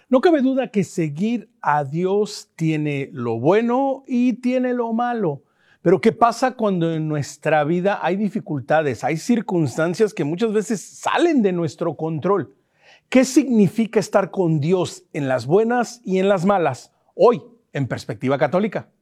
No cabe duda que seguir a Dios tiene lo bueno y tiene lo malo. Pero ¿qué pasa cuando en nuestra vida hay dificultades, hay circunstancias que muchas veces salen de nuestro control? ¿Qué significa estar con Dios en las buenas y en las malas? Hoy, en Perspectiva Católica.